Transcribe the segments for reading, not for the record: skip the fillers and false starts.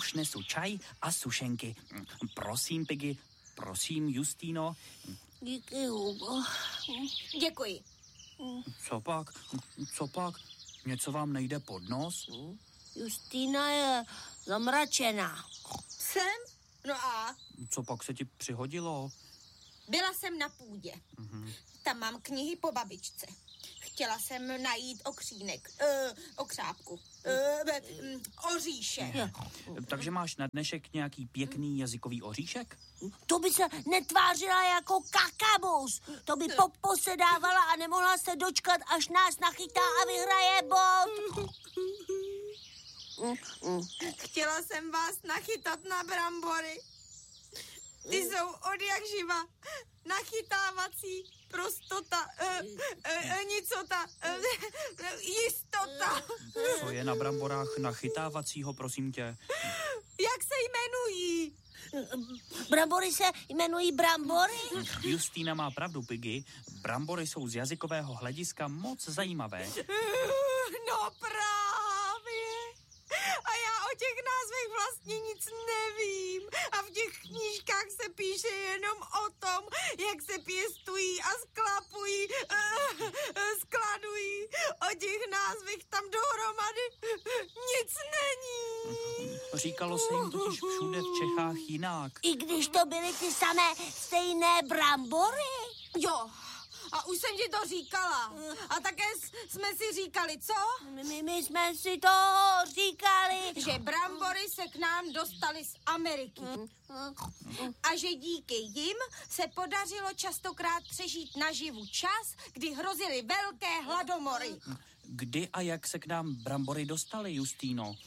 už nesu čaj a sušenky. Prosím, Piggy, prosím, Justino. Díky, Hugo. Děkuji. Co pak? Něco vám nejde pod nos? Justína je zamračená. Jsem? No a? Co pak se ti přihodilo? Byla jsem na půdě. Tam mám knihy po babičce. Chtěla jsem najít okřápku. Oříšek. Takže máš na dnešek nějaký pěkný jazykový oříšek? To by se netvářila jako kakabus. To by posedávala a nemohla se dočkat, až nás nachytá a vyhraje bod. Chtěla jsem vás nachytat na brambory. Ty jsou od jak živa. Nachytávací, prostota, nicota, jistota. Co je na bramborách nachytávacího, prosím tě? Jak se jmenují? Brambory se jmenují brambory? Justína má pravdu, Piggy. Brambory jsou z jazykového hlediska moc zajímavé. No právě. A já o těch názvech vlastně nic nevím. A v těch knížkách se píše jenom o tom, jak se pěstují a sklapují, skladují. O těch názvech tam dohromady nic není. Říkalo se jim totiž všude v Čechách jinak. I když to byly ty samé stejné brambory? Jo, a už jsem ti to říkala. A také jsme si říkali, co? My jsme si to říkali. Že brambory se k nám dostaly z Ameriky. A že díky jim se podařilo častokrát přežít naživu čas, kdy hrozily velké hladomory. Kdy a jak se k nám brambory dostaly, Justino?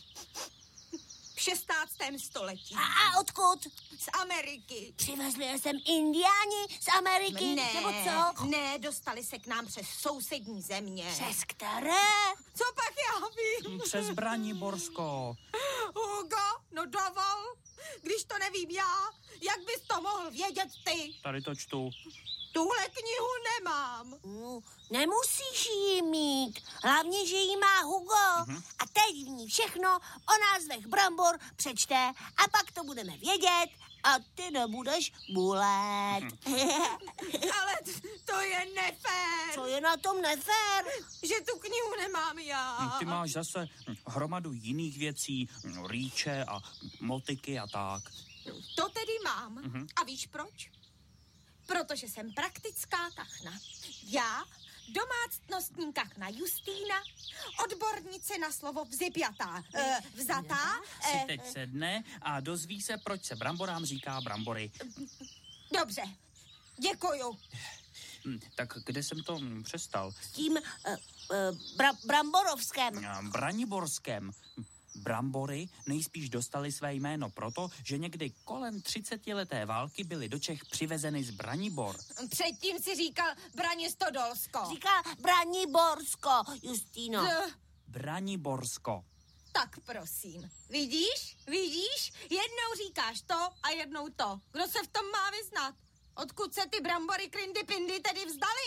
V 16. století. A odkud? Z Ameriky. Přivezli je sem Indiáni z Ameriky? Ne, Nebo co? ne, dostali se k nám přes sousední země. Přes které? Co pak já vím? Přes Braniborsko. Hugo, no dovol. Když to nevím já, jak bys to mohl vědět ty? Tady to čtu. Tuhle knihu nemám. Nemusíš jí mít. Hlavně, že jí má Hugo. A teď v ní všechno o názvech brambor přečte a pak to budeme vědět a ty nebudeš bulet. Ale to je nefér. Co je na tom nefér? Že tu knihu nemám já. Ty máš zase hromadu jiných věcí, rýče a motiky a tak. To tedy mám. A víš proč? Protože jsem praktická kachna. Já, domácnostní kachna Justína, odbornice na slovo vzipjatá, vzatá. Si teď sedne a dozví se, proč se bramborám říká brambory. Dobře, děkuju. Tak kde jsem to přestal? S tím Bramborovském. Braniborském. Brambory nejspíš dostali své jméno proto, že někdy kolem 30leté války byly do Čech přivezeny z Branibor. Předtím si říkal Branistodolsko. Říká Braniborsko, Justino. Braniborsko. Tak prosím. Vidíš? Jednou říkáš to a jednou to. Kdo se v tom má vyznat? Odkud se ty brambory krindy pindy tedy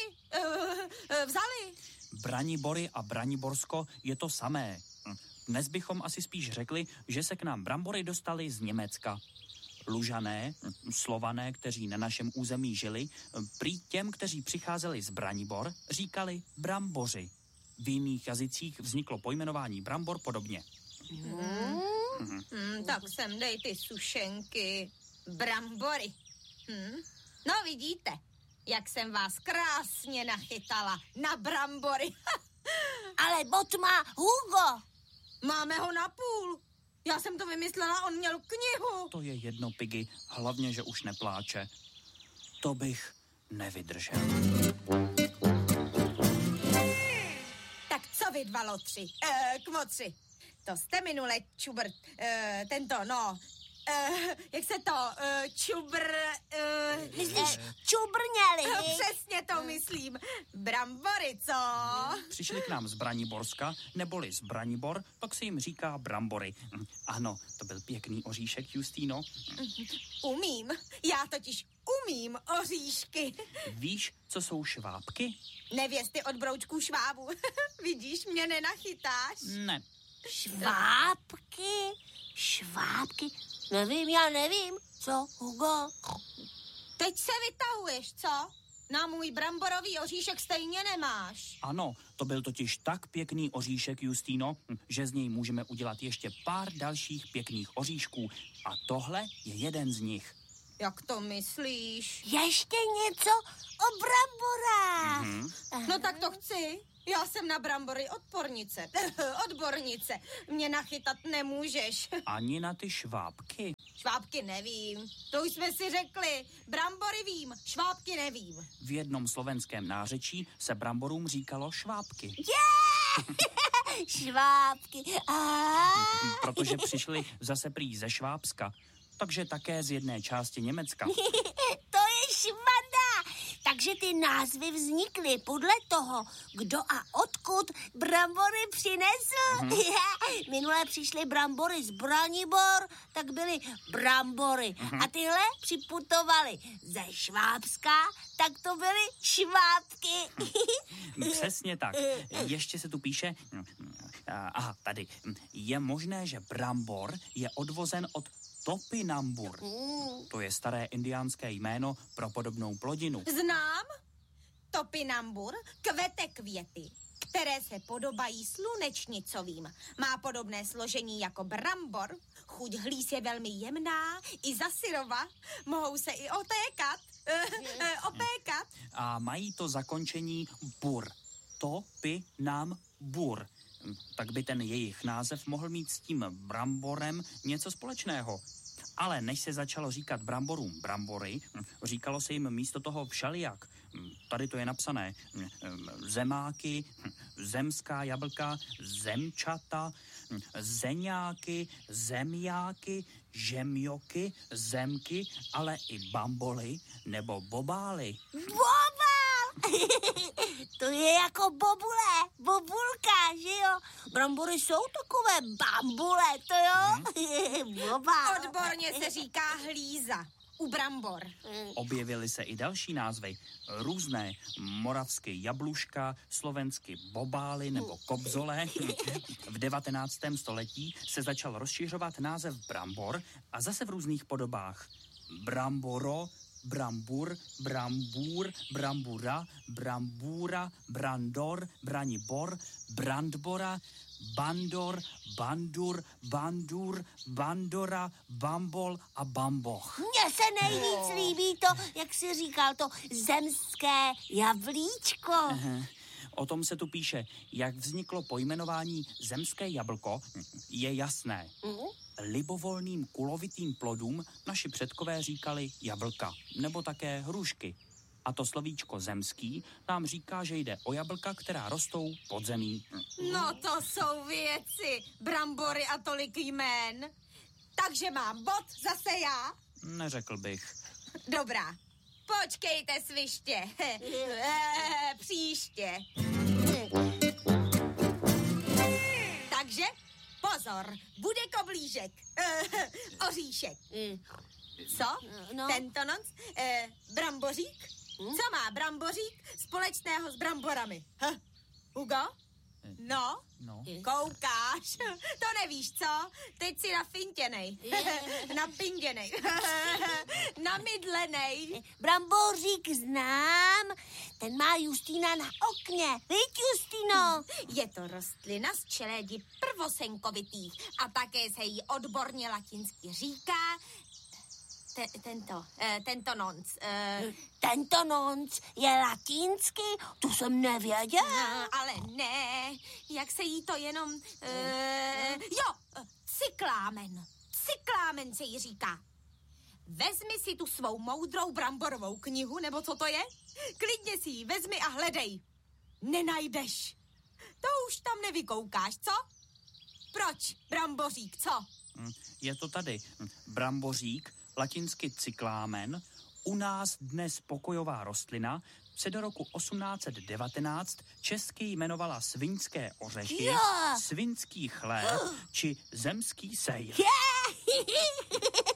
vzali? Branibory a Braniborsko je to samé. Dnes bychom asi spíš řekli, že se k nám brambory dostaly z Německa. Lužané, Slované, kteří na našem území žili, prý těm, kteří přicházeli z Branibor, říkali bramboři. V jiných jazycích vzniklo pojmenování brambor podobně. Tak sem dej ty sušenky. Brambory. No vidíte, jak jsem vás krásně nachytala na brambory. Ale bod má Hugo. Máme ho na půl. Já jsem to vymyslela, on měl knihu. To je jedno, Piggy, hlavně, že už nepláče. To bych nevydržel. Tak co vy dva lotři, kmotři? To jste minule jak se to, Myslíš čubrněli? Přesně to myslím. Brambory, co? Přišli k nám z Braniborska, neboli z Branibor, pak se jim říká brambory. Ano, to byl pěkný oříšek, Justino. Já totiž umím oříšky. Víš, co jsou švábky? Nevěsty od broučků švábů. Vidíš, mě nenachytáš? Ne. Švábky? Švábky? Nevím, já nevím. Co, Hugo? Teď se vytahuješ, co? Na můj bramborový oříšek stejně nemáš. Ano, to byl totiž tak pěkný oříšek, Justýno, že z něj můžeme udělat ještě pár dalších pěkných oříšků. A tohle je jeden z nich. Jak to myslíš? Ještě něco o bramborách. No tak to chci. Já jsem na brambory odbornice. Odbornice. Mě nachytat nemůžeš. Ani na ty švábky. Švábky nevím. To už jsme si řekli. Brambory vím, švábky nevím. V jednom slovenském nářečí se bramborům říkalo švábky. Švábky. Protože přišli zase prý ze Švábska. Takže také z jedné části Německa. To je švanda. Takže ty názvy vznikly podle toho, kdo a odkud brambory přinesl. Minule přišly brambory z Branibor, tak byly brambory. A tyhle připutovaly ze Švábska, tak to byly švábky. Přesně tak. Ještě se tu píše... Aha, tady. Je možné, že brambor je odvozen od topinambur. To je staré indiánské jméno pro podobnou plodinu. Znám. Topinambur kvete květy, které se podobají slunečnicovým. Má podobné složení jako brambor. Chuť hlíz je velmi jemná, i za syrova. Mohou se i opékat. A mají to zakončení bur. Topinambur. Tak by ten jejich název mohl mít s tím bramborem něco společného. Ale než se začalo říkat bramborům brambory, říkalo se jim místo toho všelijak. Tady to je napsané. Zemáky, zemská jablka, zemčata, zeňáky, zemjáky, žemjoky, zemky, ale i bamboly nebo bobály. Bobál! To je jako bobulka, že jo? Brambory jsou takové bambule, to jo? Bobál. Odborně se říká hlíza u brambor. Objevily se i další názvy. Různé. Moravsky jabluška, slovensky bobály nebo kobzole. V 19. století se začal rozšiřovat název brambor a zase v různých podobách. Bramboro, brambur, brambůr, brambura, brambůra, brandor, branibor, brandbora, bandor, bandur, bandur, bandora, bambol a bamboch. Mně se nejvíc líbí to, jak jsi říkal, to zemské jablíčko. O tom se tu píše, jak vzniklo pojmenování zemské jablko, je jasné. Libovolným kulovitým plodům naši předkové říkali jablka, nebo také hrušky. A to slovíčko zemský nám říká, že jde o jablka, která rostou pod zemí. No to jsou věci, brambory a tolik jmén. Takže mám bod zase já? Neřekl bych. Dobrá, počkejte sviště. Příště. Takže pozor, bude koblížek. Oříšek. Co? No. Tento noc? Brambořík? Co má brambořík společného s bramborami? Hugo? No? Koukáš? To nevíš, co? Teď si nafintěnej. Napinděnej. Namydlenej. Brambořík znám, ten má Justýna na okně. Víš, Justýno? Je to rostlina z čelédi prvosenkovitých a také se jí odborně latinsky říká tento nonc. Tento nonc je latinsky? To jsem nevěděl. No, ale ne, jak se jí to jenom... cyklámen. Cyklámen se jí říká. Vezmi si tu svou moudrou bramborovou knihu, nebo co to je? Klidně si ji vezmi a hledej. Nenajdeš. To už tam nevykoukáš, co? Proč, brambořík, co? Je to tady. Brambořík, latinsky cyklámen, u nás dnes pokojová rostlina, se do roku 1819 česky jmenovala sviňské ořechy, svinský chléb či zemský sejr.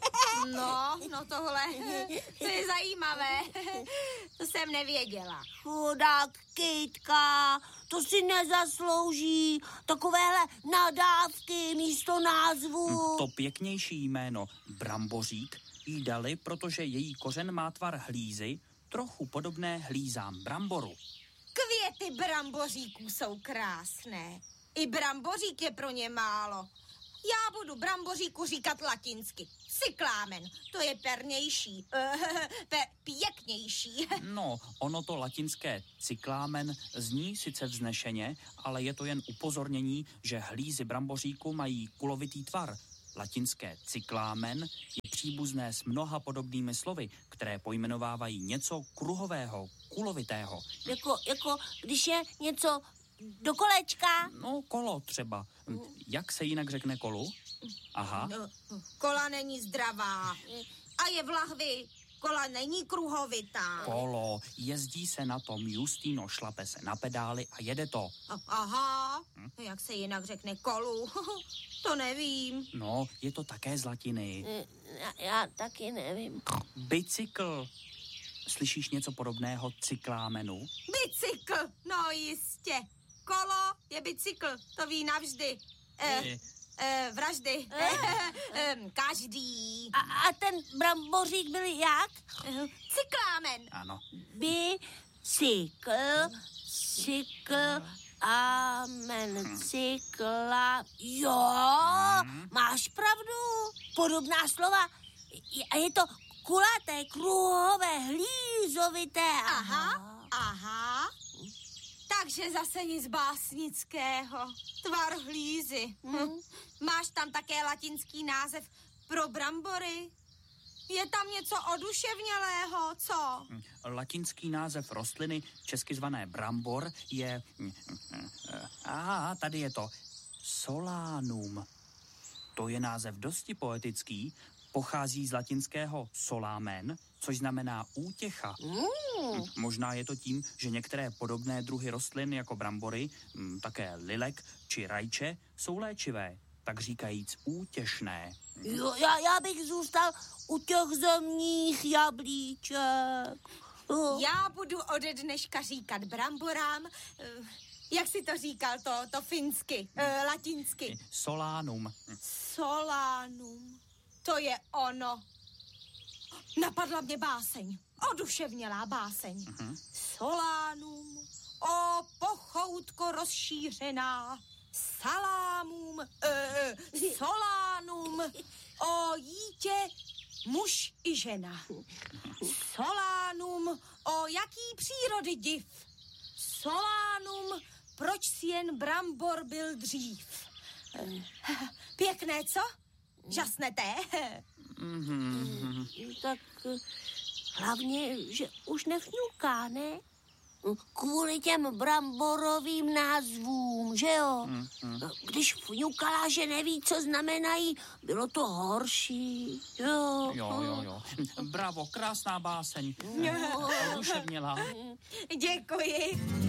No tohle, to je zajímavé. To jsem nevěděla. Chudák Kytka, to si nezaslouží. Takovéhle nadávky místo názvu. To pěknější jméno Brambořík jí dali, protože její kořen má tvar hlízy, trochu podobné hlízám bramboru. Květy bramboříků jsou krásné. I brambořík je pro ně málo. Já budu bramboříku říkat latinsky. Cyklámen, to je pernější. Pěknější. No, ono to latinské cyklámen zní sice vznešeně, ale je to jen upozornění, že hlízy bramboříku mají kulovitý tvar. Latinské cyklámen je příbuzné s mnoha podobnými slovy, které pojmenovávají něco kruhového, kulovitého. Jako když je něco do kolečka. No, kolo třeba. Jak se jinak řekne kolu? Aha. Kola není zdravá. A je v lahvi. Kola není kruhovitá. Kolo. Jezdí se na tom, Justýno, šlape se na pedály a jede to. Aha. Jak se jinak řekne kolu? To nevím. No, je to také z latiny. Já taky nevím. Bicykl. Slyšíš něco podobného cyklámenu? Bicykl, no jistě. Kolo je bicykl, to ví navždy. Vraždy. Každý. A ten brambořík byl jak? Cyklámen. Ano. Cykl, amen, cykla. Jo, máš pravdu. Podobná slova. A je to kulaté, kruhové, hlízovité. Aha. Takže zase nic básnického. Tvar hlízy. Máš tam také latinský název pro brambory? Je tam něco oduševnělého, co? Latinský název rostliny, česky zvané brambor, je... tady je to. Solanum. To je název dosti poetický, pochází z latinského solamen, což znamená útěcha. Možná je to tím, že některé podobné druhy rostlin jako brambory, také lilek či rajče, jsou léčivé, tak říkajíc útěšné. Jo, já bych zůstal u těch zemních jablíček. Já budu ode dneška říkat bramborám, jak si to říkal, to finsky, latinsky. Solanum. Solanum. To je ono. Napadla mě báseň. Oduševnělá báseň. Solanum, o pochoutko rozšířená, salámum, solánum, o jítě muž i žena. Solánum, o jaký přírody div. Solánum, proč si jen brambor byl dřív. Pěkné, co? Žasnete? Tak hlavně, že už nevňuká, ne? Kvůli těm bramborovým názvům, že jo? Když vňukala, že neví, co znamenají, bylo to horší, jo? Jo. Bravo, krásná báseň. Oduševnělá. Děkuji.